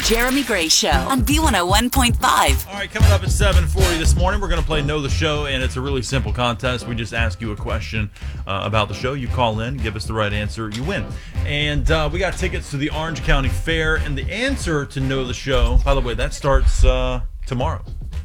Jeremy Gray Show on B101.5. All right, coming up at 7:40 this morning, we're going to play Know the Show, and it's a really simple contest. We just ask you a question about the show. You call in, give us the right answer, you win. And we got tickets to the Orange County Fair, and the answer to Know the Show, by the way, that starts tomorrow.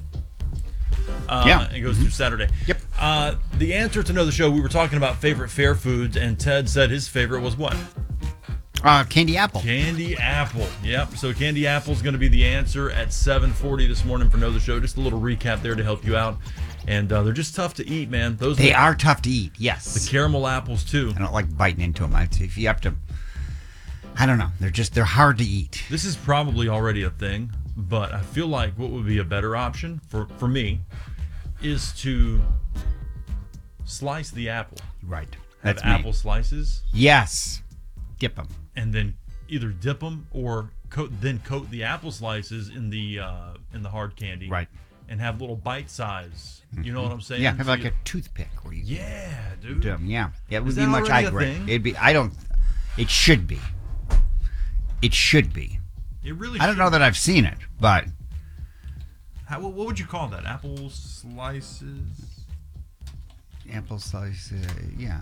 It goes through Saturday. Yep. The answer to Know the Show, we were talking about favorite fair foods, and Ted said his favorite was what? Candy apple. Candy apple. Yep. So candy apple is going to be the answer at 7:40 this morning for Know the Show. Just a little recap there to help you out. And they're just tough to eat, man. They are tough to eat, yes. The caramel apples, too. I don't like biting into them. If you have to, I don't know. They're hard to eat. This is probably already a thing, but I feel like what would be a better option for me is to slice the apple. Right. Have That's me. apple slices. Yes. Dip them. And then either dip them or coat the apple slices in the hard candy. Right. And have little bite size. You know what I'm saying? Yeah, have like a toothpick where you dude. do them. Yeah. It would Is be that much already a great. thing? It'd be it should be. It should be. It really I don't know that I've seen it, but what would you call that? Apple slices? apple slice, yeah.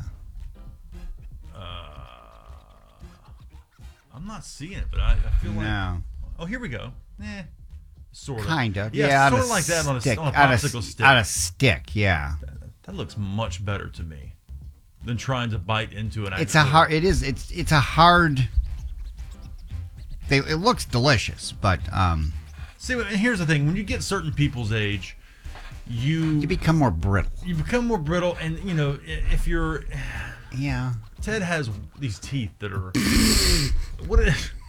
I'm not seeing it, but I feel like... No. Oh, here we go. Sort of. Kind of. Yeah, on sort a of like that on a stick. popsicle stick. On a stick, yeah. That looks much better to me than trying to bite into an It's a hard... It looks delicious, but... See, here's the thing. When you get certain people's age, you become more brittle. You become more brittle, and, if you're... Yeah. Ted has these teeth that are...